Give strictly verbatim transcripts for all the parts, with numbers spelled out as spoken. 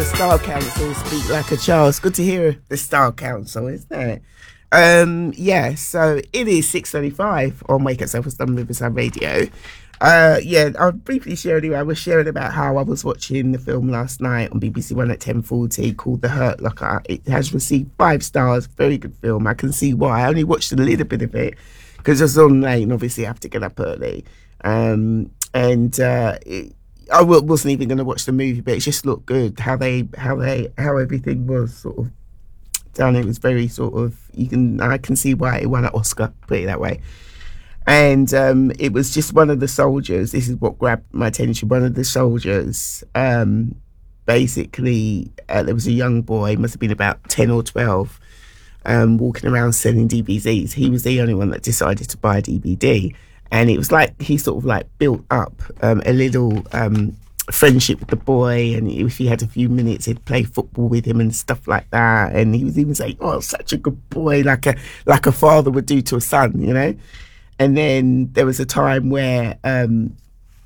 Style Council, Speak Like a Child. It's good to hear the Style Council, isn't it? Um, yeah, so it is six thirty-five on Wake Up Self Esteem Riverside Radio. Uh, yeah, I'll briefly share anyway. I was sharing about how I was watching the film last night on B B C One at ten forty called The Hurt Locker. It has received five stars. Very good film. I can see why. I only watched a little bit of it because it was on late and obviously I have to get up early. Um, and uh, it, I wasn't even going to watch the movie, but it just looked good. How they, how they, how everything was sort of done. It was very sort of, you can, I can see why it won an Oscar, put it that way. And um, it was just one of the soldiers. This is what grabbed my attention. One of the soldiers, um, basically, uh, there was a young boy, must have been about ten or twelve, um, walking around selling D V Ds. He was the only one that decided to buy a D V D. And it was like he sort of like built up um, a little um, friendship with the boy. And if he had a few minutes, he'd play football with him and stuff like that. And he was even saying, "Oh, such a good boy," like a like a father would do to a son, you know. And then there was a time where um,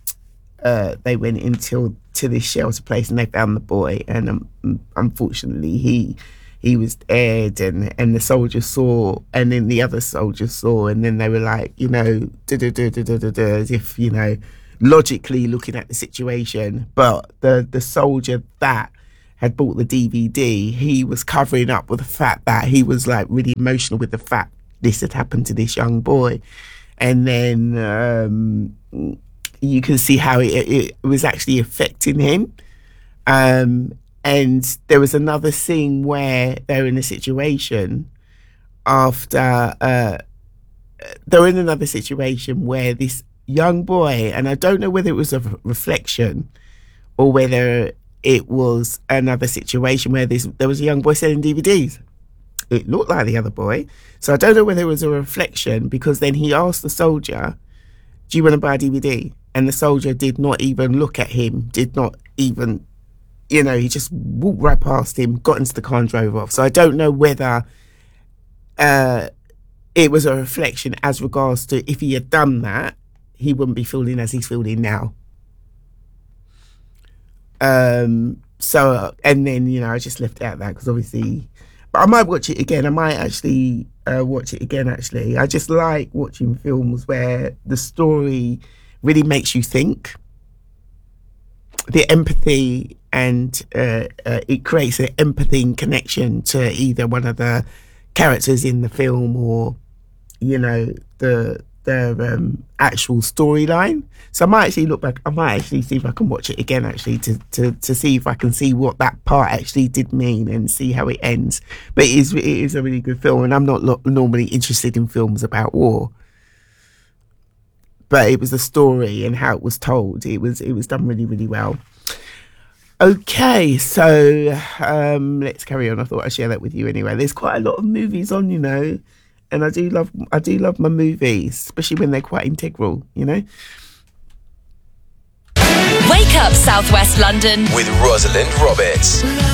uh, they went into to this shelter place and they found the boy. And um, unfortunately, he he was dead. And, and the soldiers saw, and then the other soldiers saw, and then they were like, you know, da da da da da da da, as if, you know, logically looking at the situation. But the the soldier that had bought the D V D, he was covering up with the fact that he was like really emotional with the fact this had happened to this young boy. And then um, you can see how it, it was actually affecting him. Um, and there was another scene where they're in a situation after, uh, they're in another situation where this young boy, and I don't know whether it was a reflection or whether it was another situation where this, there was a young boy selling D V Ds. It looked like the other boy. So I don't know whether it was a reflection, because then he asked the soldier, "Do you want to buy a D V D?" And the soldier did not even look at him, did not even, you know, he just walked right past him, got into the car and drove off. So I don't know whether uh, it was a reflection as regards to if he had done that, he wouldn't be feeling as he's feeling now. Um, so, and then, you know, I just left out that because obviously... But I might watch it again. I might actually uh, watch it again, actually. I just like watching films where the story really makes you think. The empathy and uh, uh, it creates an empathy and connection to either one of the characters in the film or, you know, the their um, actual storyline. So I might actually look back. I might actually see if I can watch it again, actually, to, to, to see if I can see what that part actually did mean and see how it ends. But it is, it is a really good film, and I'm not lo- normally interested in films about war. But it was the story and how it was told. It was it was done really, really well. Okay, so um, let's carry on. I thought I'd share that with you anyway. There's quite a lot of movies on, you know. And I do love, I do love my movies, especially when they're quite integral, you know. Wake up, Southwest London, with Rosalind Roberts.